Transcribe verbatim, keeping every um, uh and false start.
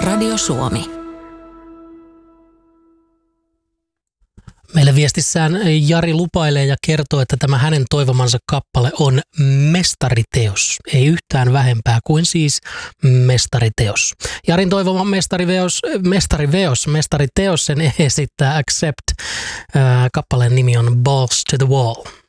Radio Suomi. Meille viestissään Jari lupailee ja kertoo, että tämä hänen toivomansa kappale on mestariteos. Ei yhtään vähempää kuin siis mestariteos. Jarin toivoma mestariveos, mestariveos, mestariteos sen esittää Accept. Kappaleen nimi on Balls to the Wall.